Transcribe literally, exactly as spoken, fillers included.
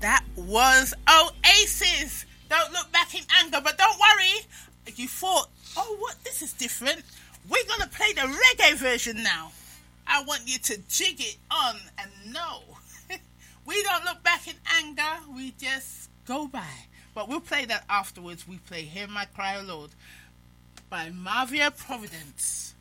That was Oasis. Don't look back in anger, but don't worry. You thought, oh, what? This is different. We're going to play the reggae version now. I want you to jig it on and know. We don't look back in anger. We just go by. But we'll play that afterwards. We play Hear My Cry, O Lord by Marvia Providence.